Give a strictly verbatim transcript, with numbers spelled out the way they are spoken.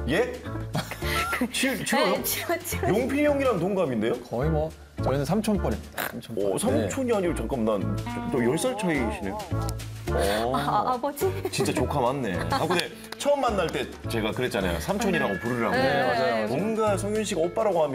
예? 칠, 칠월요? 네, 칠월, 칠월. 용필이 형이랑 동갑인데요? 거의 뭐 저희는 삼촌뻘입니다. 삼촌뻘. 어, 삼촌이 아니고 잠깐만 또 열 살 차이시네요. 어, 아, 아버지? 진짜 조카 맞네. 아 근데 처음 만날 때 제가 그랬잖아요. 삼촌이라고 부르라고. 네, 맞아요. 뭔가 성윤 씨가 오빠라고 하면